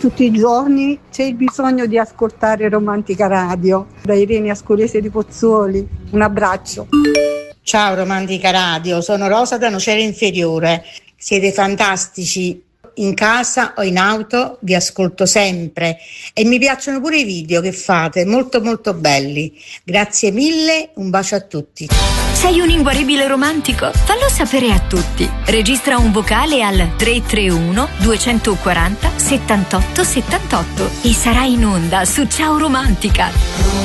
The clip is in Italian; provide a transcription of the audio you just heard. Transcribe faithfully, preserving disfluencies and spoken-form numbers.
tutti i giorni c'è il bisogno di ascoltare Romantica Radio. Da Irene Ascolese di Pozzuoli, un abbraccio. Ciao Romantica Radio, sono Rosa da Nocera Inferiore. Siete fantastici, in casa o in auto vi ascolto sempre e mi piacciono pure i video che fate, molto molto belli. Grazie mille, un bacio a tutti. Sei un inguaribile romantico? Fallo sapere a tutti. Registra un vocale al tre tre uno due quattro zero settantotto settantotto e sarai in onda su Ciao Romantica.